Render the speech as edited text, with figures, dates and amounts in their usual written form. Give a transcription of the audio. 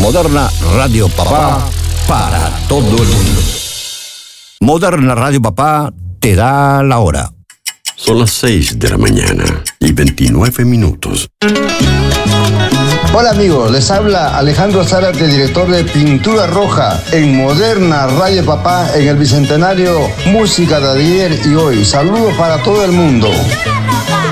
Moderna Radio Papá para todo el mundo. Moderna Radio Papá te da la hora. Son las 6 de la mañana y 29 minutos. Hola amigos, les habla Alejandro Zárate, director de Pintura Roja en Moderna Radio Papá en el Bicentenario Música de ayer y hoy. Saludos para todo el mundo.